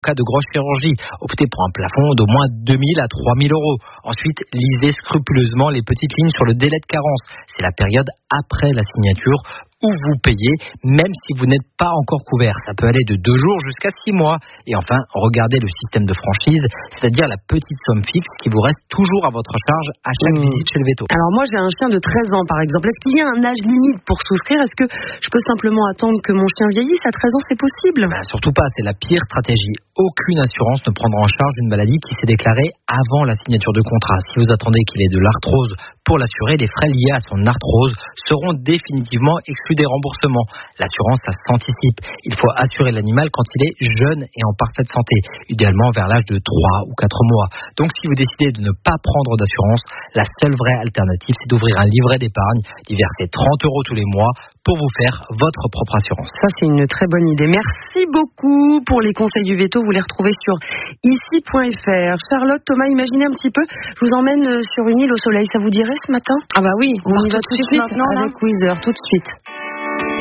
cas de grosse chirurgie. Optez pour un plafond d'au moins 2 000 à 3 000 euros. Ensuite, lisez scrupuleusement les petites lignes sur le délai de carence. C'est la période après la signature où vous payez, même si vous n'êtes pas encore couvert. Ça peut aller de 2 jours jusqu'à 6 mois. Et enfin, regardez le système de franchise, c'est-à-dire la petite somme fixe qui vous reste toujours à votre charge à chaque visite chez le véto. Alors moi, j'ai un chien de 13 ans, par exemple. Est-ce qu'il y a un âge limite pour souscrire ? Est-ce que je peux simplement attendre que mon chien vieillisse ? À 13 ans, c'est possible ? Surtout pas, c'est la pire stratégie. Aucune assurance ne prendra en charge une maladie qui s'est déclarée avant la signature de contrat. Si vous attendez qu'il ait de l'arthrose pour l'assurer, les frais liés à son arthrose seront définitivement exclus des remboursements. L'assurance, ça s'anticipe. Il faut assurer l'animal quand il est jeune et en parfaite santé, idéalement vers l'âge de 3 ou 4 mois. Donc si vous décidez de ne pas prendre d'assurance, la seule vraie alternative, c'est d'ouvrir un livret d'épargne, d'y verser 30 € tous les mois pour vous faire votre propre assurance. Ça, c'est une très bonne idée. Merci beaucoup pour les conseils du veto. Vous les retrouvez sur ici.fr. Charlotte, Thomas, imaginez un petit peu. Je vous emmène sur une île au soleil. Ça vous dirait ce matin ? Ah bah oui, on y va tout de suite maintenant, avec Weezer, tout de suite.